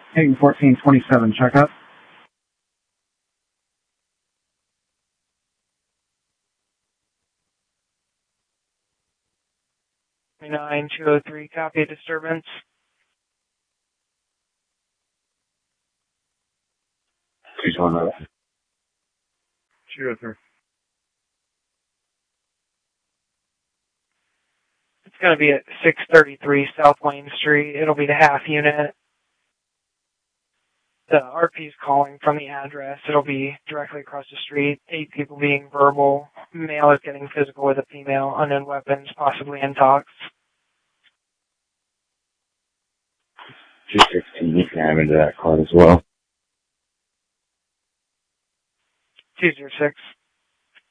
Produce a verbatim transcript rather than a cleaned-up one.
Hayden fourteen twenty-seven, check up. nine two oh three, copy a disturbance. She's on up. two oh three. It's going to be at six thirty-three South Wayne Street. It'll be the half unit. The R P is calling from the address. It'll be directly across the street. Eight people being verbal. Male is getting physical with a female. Unknown weapons, possibly intox. two sixteen, you can have into that car as well. two zero six.